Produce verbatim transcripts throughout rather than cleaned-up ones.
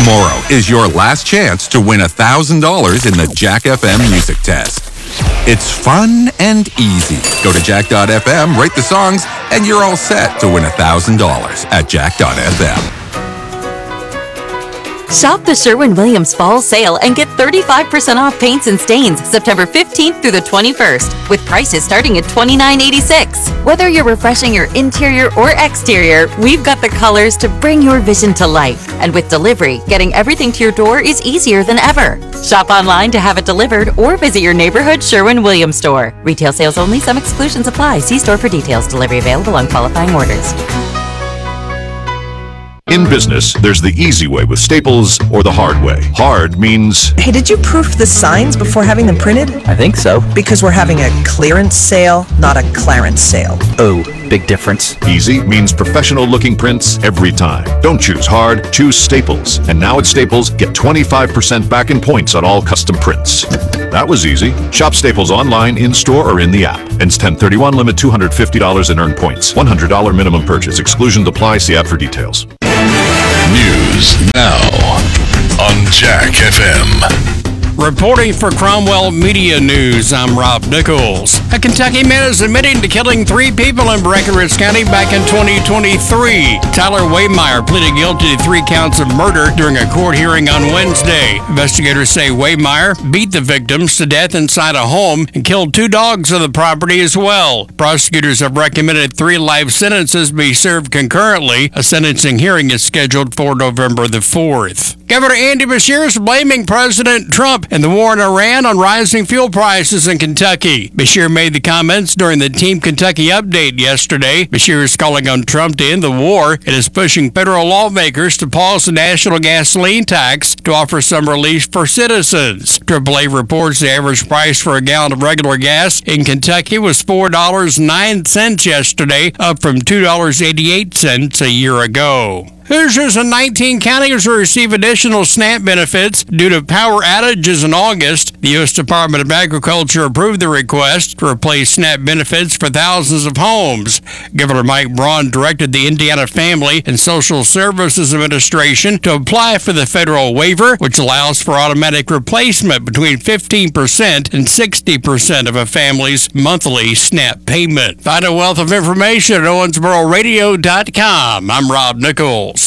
Tomorrow is your last chance to win one thousand dollars in the Jack F M Music Test. It's fun and easy. Go to jack dot f m, rate the songs, and you're all set to win one thousand dollars at jack dot f m. Shop the Sherwin-Williams Fall Sale and get thirty-five percent off paints and stains September fifteenth through the twenty-first, with prices starting at twenty-nine eighty-six. Whether you're refreshing your interior or exterior, we've got the colors to bring your vision to life. And with delivery, getting everything to your door is easier than ever. Shop online to have it delivered or visit your neighborhood Sherwin-Williams store. Retail sales only. Some exclusions apply. See store for details. Delivery available on qualifying orders. In business, there's the easy way with Staples or the hard way. Hard means... Hey, did you proof the signs before having them printed? I think so. Because we're having a clearance sale, not a clarence sale. Oh, big difference. Easy means professional-looking prints every time. Don't choose hard, choose Staples. And now at Staples, get twenty-five percent back in points on all custom prints. That was easy. Shop Staples online, in-store, or in the app. Ends ten thirty-one, limit two hundred fifty dollars in earned points. one hundred dollars minimum purchase. Exclusions apply. See app for details. News now on Jack F M. Reporting for Cromwell Media News, I'm Rob Nichols. A Kentucky man is admitting to killing three people in Breckinridge County back in twenty twenty-three. Tyler Waymeyer pleaded guilty to three counts of murder during a court hearing on Wednesday. Investigators say Waymeyer beat the victims to death inside a home and killed two dogs on the property as well. Prosecutors have recommended three life sentences be served concurrently. A sentencing hearing is scheduled for November the fourth. Governor Andy Beshear is blaming President Trump and the war in Iran on rising fuel prices in Kentucky. Beshear made the comments during the Team Kentucky update yesterday. Beshear is calling on Trump to end the war and is pushing federal lawmakers to pause the national gasoline tax to offer some relief for citizens. triple A reports the average price for a gallon of regular gas in Kentucky was four dollars and nine cents yesterday, up from two dollars and eighty-eight cents a year ago. Hoosiers in nineteen counties will receive additional SNAP benefits due to power outages in August. The U S Department of Agriculture approved the request to replace SNAP benefits for thousands of homes. Governor Mike Braun directed the Indiana Family and Social Services Administration to apply for the federal waiver, which allows for automatic replacement between fifteen percent and sixty percent of a family's monthly SNAP payment. Find a wealth of information at owensboro radio dot com. I'm Rob Nichols.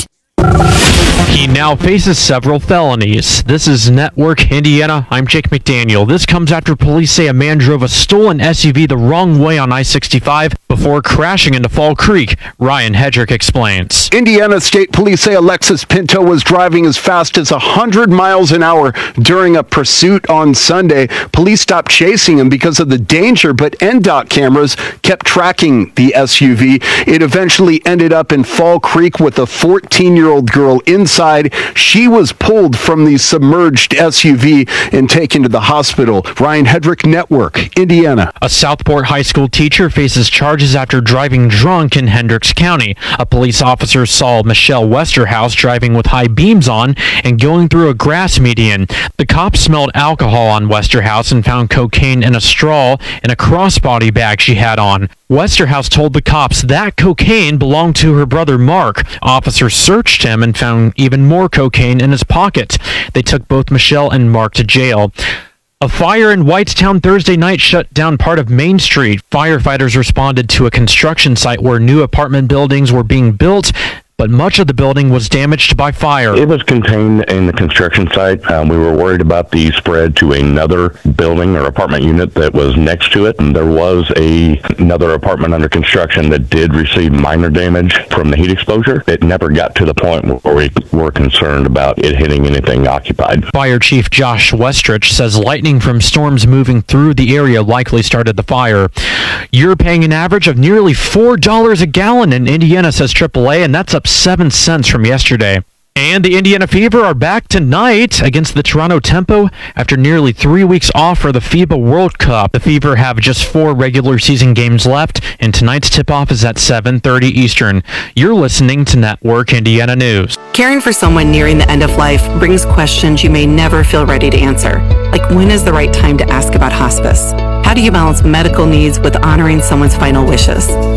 He now faces several felonies. This is Network Indiana. I'm Jake McDaniel. This comes after police say a man drove a stolen S U V the wrong way on I sixty-five before crashing into Fall Creek. Ryan Hedrick explains. Indiana State Police say Alexis Pinto was driving as fast as one hundred miles an hour during a pursuit on Sunday. Police stopped chasing him because of the danger, but N D O T cameras kept tracking the S U V. It eventually ended up in Fall Creek with a fourteen-year-old girl inside. She was pulled from the submerged S U V and taken to the hospital. Ryan Hedrick, Network, Indiana. A Southport High School teacher faces charges after driving drunk in Hendricks County. A police officer saw Michelle Westerhouse driving with high beams on and going through a grass median. The cops smelled alcohol on Westerhouse and found cocaine in a straw in a crossbody bag she had on. Westerhouse told the cops that cocaine belonged to her brother Mark. Officers searched him and found even more cocaine in his pocket. They took both Michelle and Mark to jail. A fire in Whitestown Thursday night shut down part of Main Street. Firefighters responded to a construction site where new apartment buildings were being built, but much of the building was damaged by fire. It was contained in the construction site. Um, we were worried about the spread to another building or apartment unit that was next to it. And there was a, another apartment under construction that did receive minor damage from the heat exposure. It never got to the point where we were concerned about it hitting anything occupied. Fire Chief Josh Westrich says lightning from storms moving through the area likely started the fire. You're paying an average of nearly four dollars a gallon in Indiana, says triple A, and that's up seven cents from yesterday. And the Indiana Fever are back tonight against the Toronto Tempo after nearly three weeks off for the FIBA World Cup. The Fever have just four regular season games left, and tonight's tip-off is at seven thirty Eastern. You're listening to Network Indiana News. Caring for someone nearing the end of life brings questions you may never feel ready to answer, like when is the right time to ask about hospice? How do you balance medical needs with honoring someone's final wishes?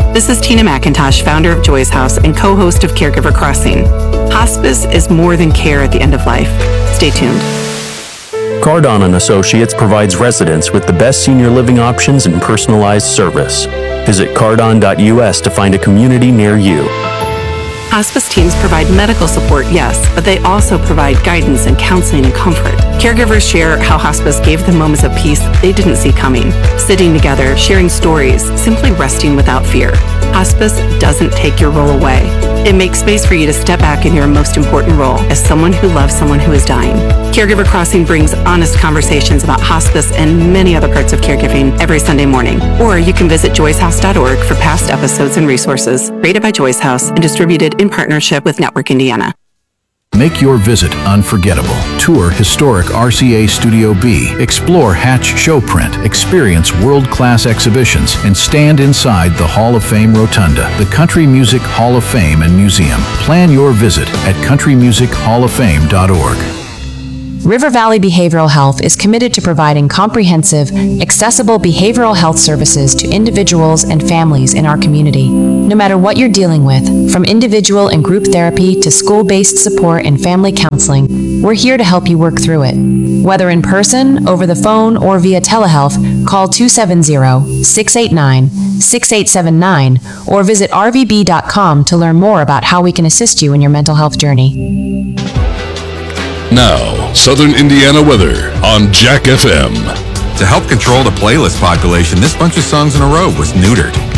This is Tina McIntosh, founder of Joy's House and co-host of Caregiver Crossing. Hospice is more than care at the end of life. Stay tuned. Cardon and Associates provides residents with the best senior living options and personalized service. Visit cardon dot U S to find a community near you. Hospice teams provide medical support, yes, but they also provide guidance and counseling and comfort. Caregivers share how hospice gave them moments of peace they didn't see coming. Sitting together, sharing stories, simply resting without fear. Hospice doesn't take your role away. It makes space for you to step back in your most important role as someone who loves someone who is dying. Caregiver Crossing brings honest conversations about hospice and many other parts of caregiving every Sunday morning. Or you can visit joys house dot org for past episodes and resources. Rated by Joy's House and distributed in partnership with Network Indiana. Make your visit unforgettable. Tour historic R C A Studio B. Explore Hatch Showprint. Experience world-class exhibitions and stand inside the Hall of Fame Rotunda, the Country Music Hall of Fame and Museum. Plan your visit at country music hall of fame dot org. River Valley Behavioral Health is committed to providing comprehensive, accessible behavioral health services to individuals and families in our community. No matter what you're dealing with, from individual and group therapy to school-based support and family counseling, we're here to help you work through it. Whether in person, over the phone, or via telehealth, call two seven zero, six eight nine, six eight seven nine or visit r v b dot com to learn more about how we can assist you in your mental health journey. Now, Southern Indiana weather on Jack F M. To help control the playlist population, this bunch of songs in a row was neutered.